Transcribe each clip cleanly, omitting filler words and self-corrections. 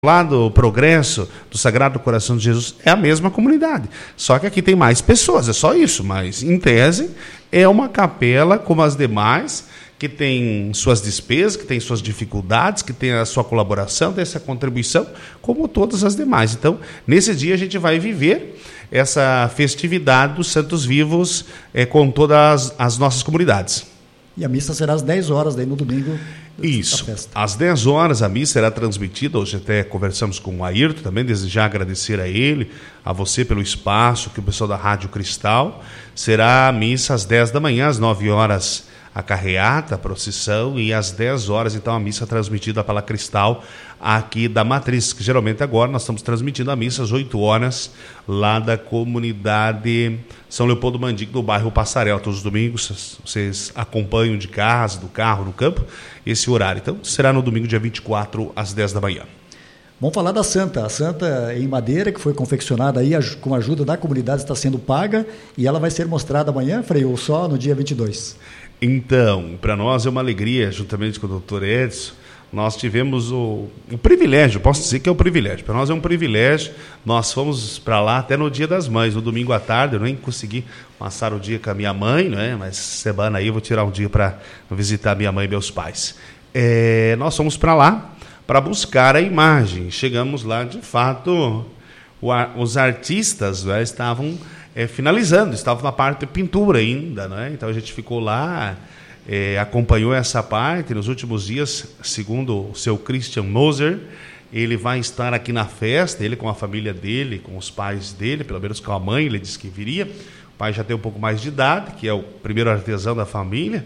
lá do Progresso, do Sagrado Coração de Jesus, é a mesma comunidade. Só que aqui tem mais pessoas, é só isso. Mas, em tese, é uma capela como as demais, que tem suas despesas, que tem suas dificuldades, que tem a sua colaboração, tem essa contribuição, como todas as demais. Então, nesse dia a gente vai viver essa festividade dos Santos Vivos com todas as nossas comunidades. E a missa será às 10 horas, daí no domingo. Isso, às 10 horas a missa será transmitida. Hoje até conversamos com o Ayrton também, desde já agradecer a ele, a você pelo espaço, que o pessoal da Rádio Cristal. Será a missa às 10 da manhã, às 9 horas a carreata, a procissão, e às 10 horas então a missa transmitida pela Cristal aqui da Matriz, que geralmente agora nós estamos transmitindo a missa às 8 horas lá da comunidade São Leopoldo Mandique, do bairro Passarela. Todos os domingos vocês acompanham de casa, do carro, no campo, esse horário. Então será no domingo dia 24 às 10 da manhã. Vamos falar da Santa. A Santa em madeira, que foi confeccionada aí com a ajuda da comunidade, está sendo paga, e ela vai ser mostrada amanhã, Frei, ou só no dia 22? Então, para nós é uma alegria, juntamente com o Dr. Edson, nós tivemos o privilégio, posso dizer que é um privilégio, para nós é um privilégio. Nós fomos para lá até no Dia das Mães, no domingo à tarde. Eu nem consegui passar o dia com a minha mãe, né? Mas semana aí eu vou tirar um dia para visitar minha mãe e meus pais. Nós fomos para lá para buscar a imagem. Chegamos lá, de fato, os artistas, né, estavam finalizando, estavam na parte de pintura ainda, né? Então a gente ficou lá, acompanhou essa parte. Nos últimos dias, segundo o seu Christian Moser, ele vai estar aqui na festa, ele com a família dele, com os pais dele, pelo menos com a mãe, ele disse que viria. O pai já tem um pouco mais de idade, que é o primeiro artesão da família,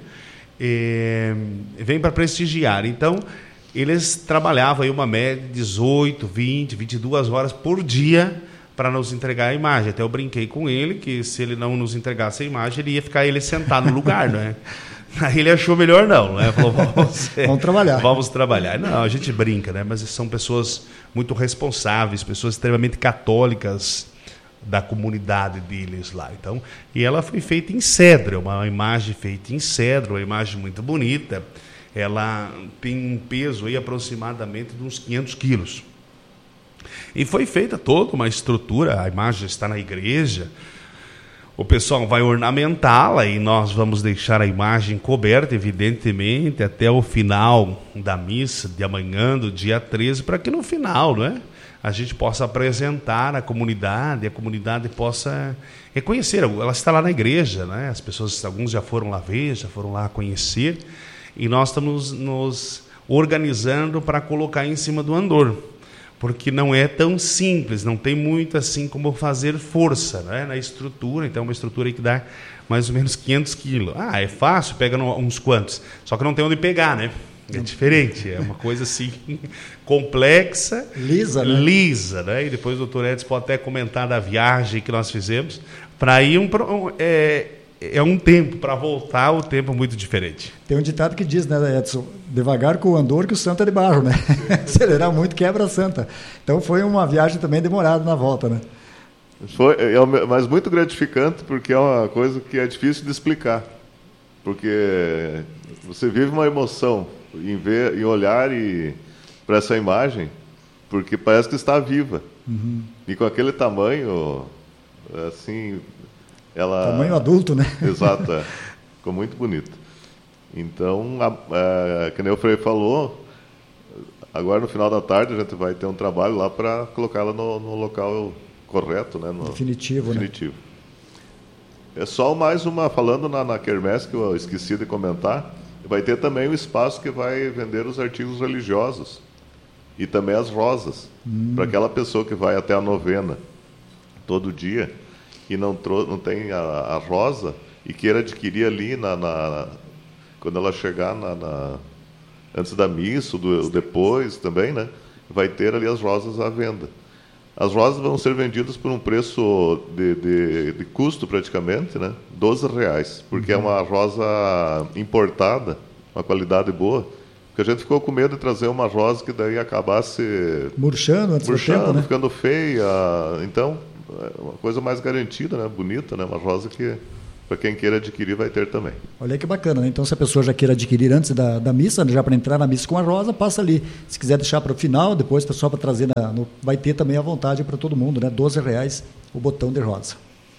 vem para prestigiar. Então, eles trabalhavam aí uma média de 18, 20, 22 horas por dia para nos entregar a imagem. Até eu brinquei com ele que se ele não nos entregasse a imagem, ele ia ficar ele sentado no lugar, não é? Aí ele achou melhor não, né? Falou, vamos trabalhar. Vamos trabalhar. Não, a gente brinca, né? Mas são pessoas muito responsáveis, pessoas extremamente católicas da comunidade deles lá. Então, e ela foi feita em cedro, uma imagem feita em cedro, uma imagem muito bonita. Ela tem um peso aí aproximadamente de uns 500 quilos. E foi feita toda uma estrutura, a imagem está na igreja. O pessoal vai ornamentá-la e nós vamos deixar a imagem coberta, evidentemente, até o final da missa de amanhã, do dia 13, para que no final, né, a gente possa apresentar a comunidade possa reconhecer. Ela está lá na igreja, né? As pessoas, alguns já foram lá ver, já foram lá conhecer, e nós estamos nos organizando para colocar em cima do andor, porque não é tão simples, não tem muito assim como fazer força, né, na estrutura. Então, uma estrutura aí que dá mais ou menos 500 quilos. É fácil, pega uns quantos, só que não tem onde pegar, né? É diferente, é uma coisa assim complexa, lisa, né? E depois o Dr. Edson pode até comentar da viagem que nós fizemos para ir um tempo, para voltar, o tempo muito diferente. Tem um ditado que diz, né, Edson, devagar com o andor que o santo é de barro, né? Acelerar muito quebra a santa. Então foi uma viagem também demorada na volta, né? Mas muito gratificante, porque é uma coisa que é difícil de explicar. Porque você vive uma emoção em ver, em olhar para essa imagem, porque parece que está viva. Uhum. E com aquele tamanho, assim, ela... Tamanho adulto, né? Exato, ficou muito bonito. Então, que nem o Frei falou, agora no final da tarde a gente vai ter um trabalho lá para colocá-la no local correto, né? Definitivo. Né? É só mais uma, falando na quermesse, que eu esqueci de comentar, vai ter também o espaço que vai vender os artigos religiosos e também as rosas, para aquela pessoa que vai até a novena todo dia e não tem a rosa e queira adquirir ali quando ela chegar antes da missa, depois também, né? Vai ter ali as rosas à venda. As rosas vão ser vendidas por um preço de custo praticamente, né? R$12, porque é uma rosa importada, uma qualidade boa, porque a gente ficou com medo de trazer uma rosa que daí acabasse murchando antes do tempo, né? Ficando feia. Então, é uma coisa mais garantida, né? Bonita, né? Uma rosa que para quem queira adquirir, vai ter também. Olha que bacana, né? Então, se a pessoa já queira adquirir antes da missa, já para entrar na missa com a rosa, passa ali. Se quiser deixar para o final, depois só para trazer, vai ter também à vontade para todo mundo, né? R$12 o botão de rosa.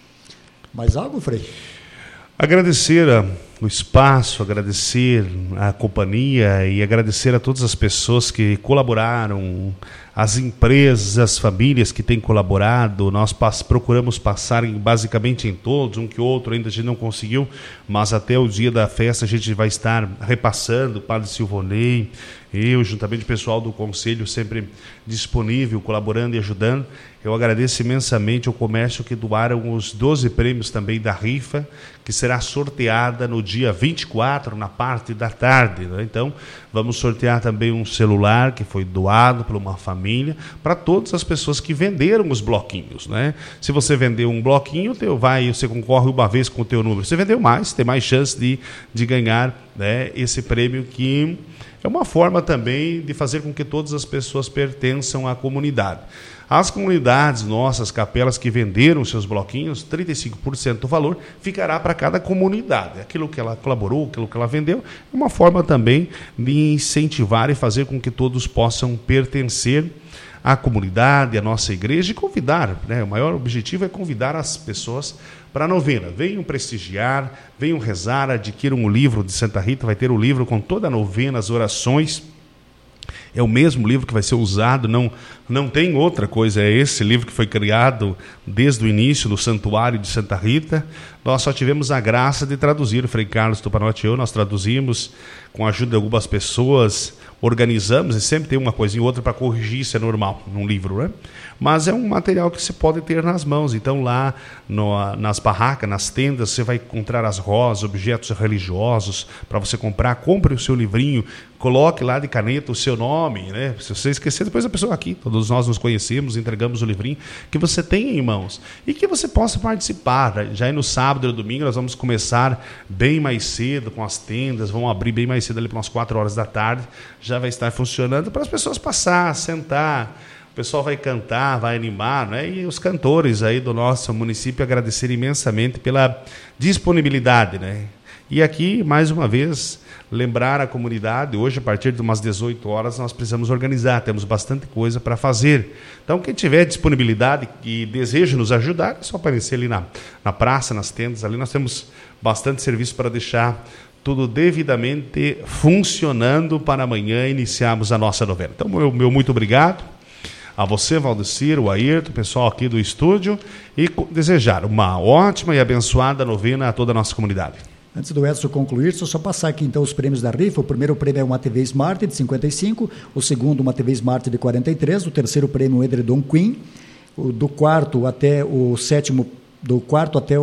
Mais algo, Frei? Agradecer o espaço, agradecer a companhia e agradecer a todas as pessoas que colaboraram, as empresas, as famílias que têm colaborado. Nós procuramos passar basicamente em todos, um que outro ainda a gente não conseguiu, mas até o dia da festa a gente vai estar repassando, Padre Silvonei, eu, juntamente com o pessoal do Conselho, sempre disponível, colaborando e ajudando. Eu agradeço imensamente ao comércio que doaram os 12 prêmios também da rifa, que será sorteada no dia 24, na parte da tarde, né? Então, vamos sortear também um celular que foi doado por uma família, para todas as pessoas que venderam os bloquinhos, né? Se você vendeu um bloquinho, você concorre uma vez com o teu número. Se vendeu mais, tem mais chance de ganhar, né, esse prêmio, que é uma forma também de fazer com que todas as pessoas pertençam à comunidade. As comunidades nossas, capelas que venderam seus bloquinhos, 35% do valor ficará para cada comunidade. Aquilo que ela colaborou, aquilo que ela vendeu, é uma forma também de incentivar e fazer com que todos possam pertencer à comunidade, à nossa igreja, e convidar, né? O maior objetivo é convidar as pessoas para a novena. Venham prestigiar, venham rezar, adquiram o livro de Santa Rita, vai ter o livro com toda a novena, as orações. É o mesmo livro que vai ser usado, não tem outra coisa, é esse livro que foi criado desde o início do Santuário de Santa Rita. Nós só tivemos a graça de traduzir, o Frei Carlos Tupanotti e eu, nós traduzimos com a ajuda de algumas pessoas, organizamos, e sempre tem uma coisinha ou outra para corrigir, isso é normal num livro, né? Mas é um material que se pode ter nas mãos. Então lá nas barracas, nas tendas, você vai encontrar as rosas, objetos religiosos para você comprar. Compre o seu livrinho, coloque lá de caneta o seu nome, né? Se você esquecer, depois a pessoa aqui, todos nós nos conhecemos, entregamos o livrinho, que você tenha em mãos e que você possa participar. Já no sábado e no domingo nós vamos começar bem mais cedo com as tendas, vamos abrir bem mais cedo ali para umas 4 horas da tarde, já vai estar funcionando para as pessoas passar, sentar. O pessoal vai cantar, vai animar, né? E os cantores aí do nosso município agradecer imensamente pela disponibilidade, né? E aqui, mais uma vez, lembrar a comunidade, hoje a partir de umas 18 horas nós precisamos organizar, temos bastante coisa para fazer. Então quem tiver disponibilidade e deseja nos ajudar, é só aparecer ali na praça, nas tendas, ali nós temos bastante serviço para deixar tudo devidamente funcionando para amanhã iniciarmos a nossa novena. Então, meu muito obrigado a você, Valdecir, o Ayrton, o pessoal aqui do estúdio, e desejar uma ótima e abençoada novena a toda a nossa comunidade. Antes do Edson concluir, só passar aqui então os prêmios da rifa. O primeiro prêmio é uma TV Smart de 55, o segundo uma TV Smart de 43, o terceiro prêmio um edredom Queen, do quarto até o sétimo, do quarto até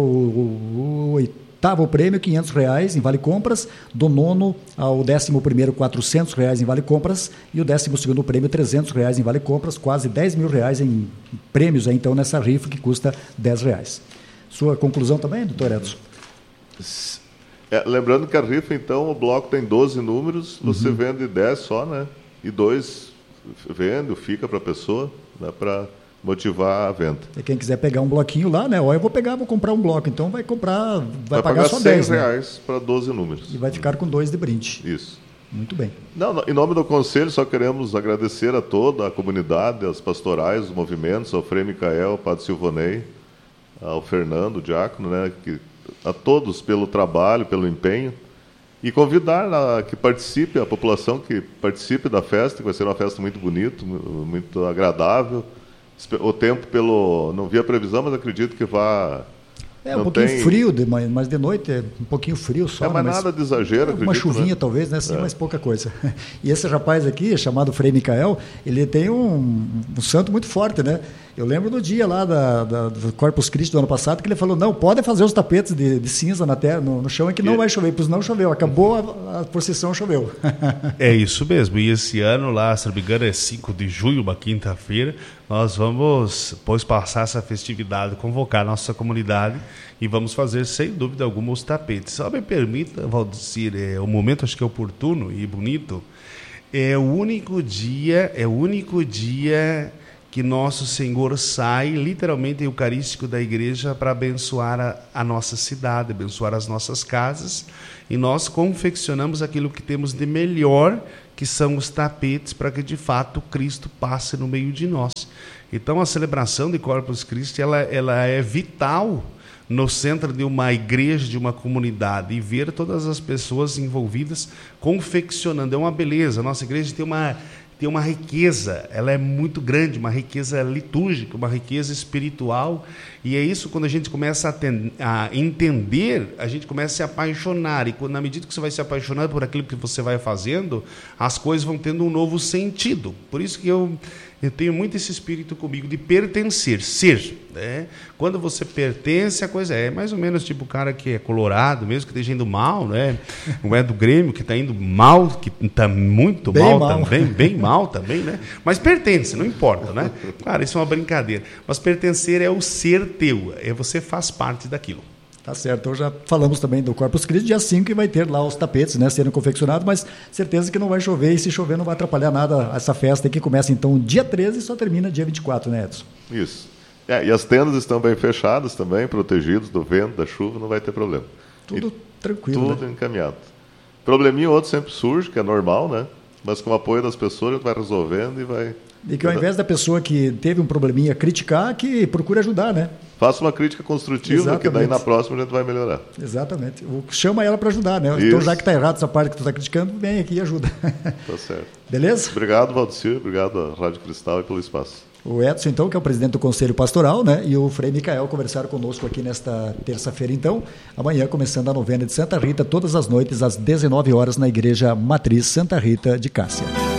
o oitavo prêmio, R$500 em Vale Compras, do nono ao 11º, R$400 em Vale Compras, e o 12º prêmio, R$300 em Vale Compras, quase R$10 mil em prêmios aí, então, nessa rifa que custa R$10. Sua conclusão também, doutor Edson? Lembrando que a rifa, então, o bloco tem 12 números, você vende 10 só, né? E 2 vende, fica para a pessoa, né? Para motivar a venda. E quem quiser pegar um bloquinho lá, né? Ó, eu vou comprar um bloco, então vai pagar só 10, R$100, né? Para 12 números. E vai ficar com 2 de brinde. Isso. Muito bem. Em nome do Conselho, só queremos agradecer a toda a comunidade, as pastorais, os movimentos, ao Frei Micael, ao Padre Silvonei, ao Fernando, o diácono, né? A todos pelo trabalho, pelo empenho, e convidar que participe, a população que participe da festa, que vai ser uma festa muito bonita, muito agradável. O tempo, não vi a previsão, mas acredito que vá... Um pouquinho frio, mas de noite é um pouquinho frio só. Mas nada de exagero, acredito. Uma chuvinha, né? Talvez, né? Sim, mas pouca coisa. E esse rapaz aqui, chamado Frei Micael, ele tem um santo muito forte, né? Eu lembro do dia lá do Corpus Christi do ano passado, que ele falou, não, pode fazer os tapetes de cinza na terra, no chão, é que não vai chover, pois não choveu, acabou a procissão, choveu. É isso mesmo, e esse ano lá, se não me engano, é 5 de junho, uma quinta-feira, nós vamos, depois passar essa festividade, convocar a nossa comunidade e vamos fazer, sem dúvida alguma, os tapetes. Só me permita, Valdecir, o momento acho que é oportuno e bonito, é o único dia que nosso Senhor sai literalmente eucarístico da igreja para abençoar a nossa cidade, abençoar as nossas casas, e nós confeccionamos aquilo que temos de melhor, que são os tapetes, para que de fato Cristo passe no meio de nós. Então a celebração de Corpus Christi ela é vital no centro de uma igreja, de uma comunidade, e ver todas as pessoas envolvidas confeccionando. É uma beleza. A nossa igreja tem uma riqueza, ela é muito grande, uma riqueza litúrgica, uma riqueza espiritual, e é isso, quando a gente começa a entender, a gente começa a se apaixonar, e na medida que você vai se apaixonando por aquilo que você vai fazendo, as coisas vão tendo um novo sentido. Por isso que eu tenho muito esse espírito comigo de pertencer, ser, né? Quando você pertence, a coisa é mais ou menos tipo o cara que é colorado, mesmo que esteja indo mal, né? Não é do Grêmio, que está indo mal, que está muito mal também, bem mal também, né? Mas pertence, não importa, né? Claro, isso é uma brincadeira. Mas pertencer é o ser teu, você faz parte daquilo. Tá certo, então já falamos também do Corpus Christi, dia 5 que vai ter lá os tapetes, né, sendo confeccionados, mas certeza que não vai chover, e se chover não vai atrapalhar nada essa festa que começa então dia 13 e só termina dia 24, né, Edson? Isso. E as tendas estão bem fechadas também, protegidos do vento, da chuva, não vai ter problema. Tudo tranquilo, tudo, né? Encaminhado. Probleminha outro sempre surge, que é normal, né? Mas com o apoio das pessoas a gente vai resolvendo e vai... E que ao invés da pessoa que teve um probleminha criticar, que procure ajudar, né? Faça uma crítica construtiva, exatamente, que daí na próxima a gente vai melhorar. Exatamente. Chama ela para ajudar, né? Isso. Então, já que está errado essa parte que tu está criticando, vem aqui e ajuda. Tá certo. Beleza? Obrigado, Valdecir. Obrigado à Rádio Cristal e pelo espaço. O Edson, então, que é o presidente do Conselho Pastoral, né? E o Frei Micael conversaram conosco aqui nesta terça-feira, então. Amanhã, começando a novena de Santa Rita, todas as noites, às 19 horas, na Igreja Matriz Santa Rita de Cássia.